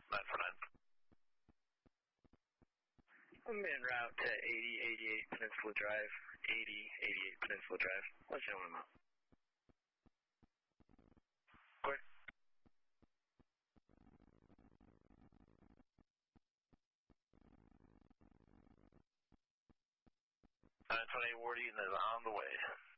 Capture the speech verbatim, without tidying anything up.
nine four nine. I'm en route to eighty eighty-eight Peninsula Drive. eighty eighty-eight Peninsula Drive. Let you know when I'm out. Quick. nine twenty-eight Ward Eaton is on the way.